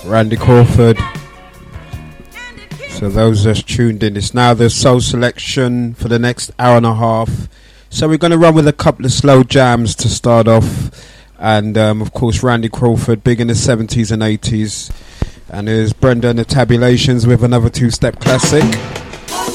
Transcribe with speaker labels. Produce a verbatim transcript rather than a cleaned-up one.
Speaker 1: Randy Crawford. So those just tuned in, it's now the soul selection for the next hour and a half. So we're going to run with a couple of slow jams to start off. And um, of course Randy Crawford, big in the seventies and eighties. And there's Brenda and the Tabulations with another two-step classic.